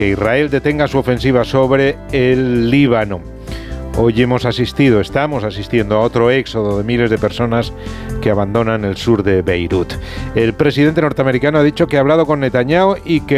que Israel detenga su ofensiva sobre el Líbano. Hoy estamos asistiendo a otro éxodo de miles de personas que abandonan el sur de Beirut. El presidente norteamericano ha dicho que ha hablado con Netanyahu y que